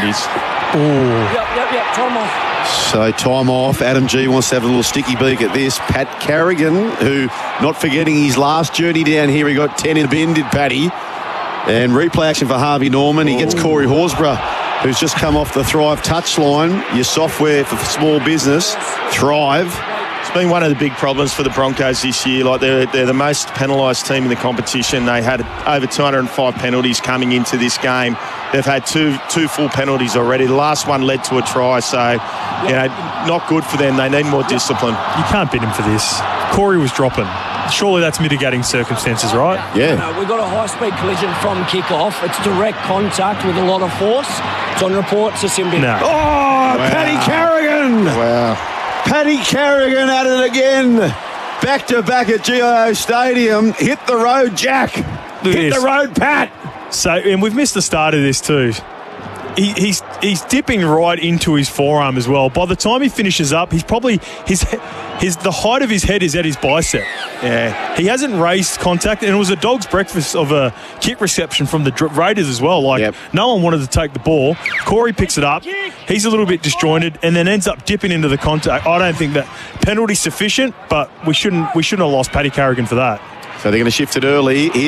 is. Yep, time off. So time off. Adam G wants to have a little sticky beak at this. Pat Carrigan, who, not forgetting his last journey down here, he got 10 in the bin, did Paddy. And replay action for Harvey Norman. He gets Corey Horsburgh, who's just come off the Thrive touchline. Your software for small business, Thrive. It's been one of the big problems for the Broncos this year. Like they're the most penalised team in the competition. They had over 205 penalties coming into this game. They've had two full penalties already. The last one led to a try, so not good for them. They need more discipline. You can't beat him for this. Corey was dropping. Surely that's mitigating circumstances, right? Yeah. No, we got a high-speed collision from kick-off. It's direct contact with a lot of force. It's on report to Simbi. No. Oh, wow. Paddy Carrigan. Wow. Paddy Carrigan at it again. Back-to-back at GIO Stadium. Hit the road, Jack. Hit the road, Pat. So, and we've missed the start of this too. He's dipping right into his forearm as well. By the time he finishes up, he's probably the height of his head is at his bicep. Yeah, he hasn't raised contact, and it was a dog's breakfast of a kick reception from the Raiders as well. No one wanted to take the ball. Corey picks it up. He's a little bit disjointed, and then ends up dipping into the contact. I don't think that penalty's sufficient, but we shouldn't have lost Paddy Carrigan for that. So they're going to shift it early.